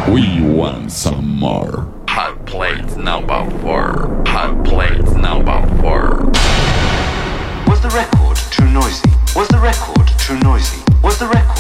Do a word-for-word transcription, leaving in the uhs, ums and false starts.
We want some more. Hot plate number four. Hot plate number four. Was the record too noisy? Was the record too noisy? Was the record